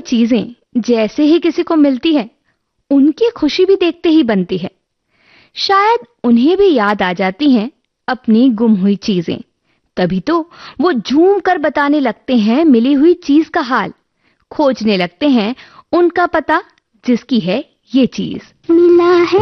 चीजें जैसे ही किसी को मिलती है, उनकी खुशी भी देखते ही बनती है। शायद उन्हें भी याद आ जाती हैं अपनी गुम हुई चीजें। तभी तो वो झूम कर बताने लगते हैं मिली हुई चीज का हाल, खोजने लगते हैं उनका पता जिसकी है ये चीज। मिला है